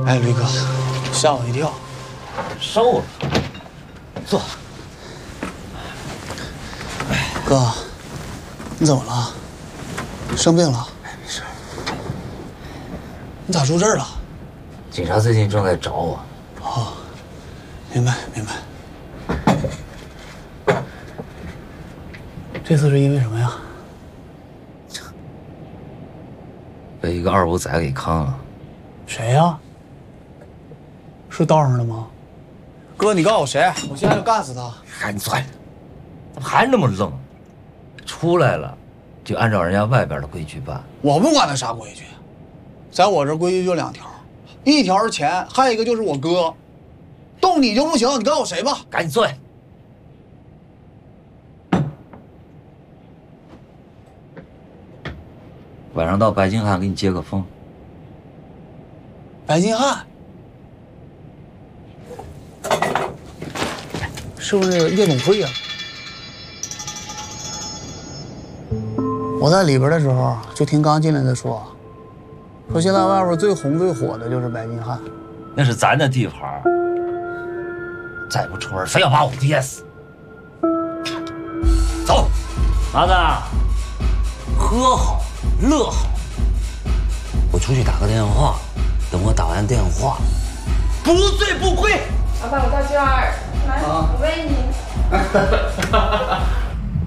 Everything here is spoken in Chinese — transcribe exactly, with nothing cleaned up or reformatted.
哎，驴哥，吓我一跳。 瘦了，坐。 哥，你怎么了？生病了？ 哎，没事。 你咋住这儿了？ 警察最近正在找我。 哦，明白明白。这次是因为什么呀？ 被一个二五仔给坑了。 谁呀？是道上的吗？哥，你告诉我谁？我现在就干死他！ 赶紧钻！怎么还那么愣？出来了，就按照人家外边的规矩办。 我不管他啥规矩，在我这规矩就两条，一条是钱，还有一个就是我哥。动你就不行，你告诉我谁吧？ 赶紧钻！晚上到白金汉给你接个风。 白金汉是不是那个夜总会啊？我在里边的时候就听刚进来的说，说现在外边最红最火的就是白金汉。 那是咱的地盘，再不出门非要把我憋死。走，麻子，喝好，乐好。我出去打个电话，等我打完电话，不醉不归。 老板，我叫娟儿，来，我喂你。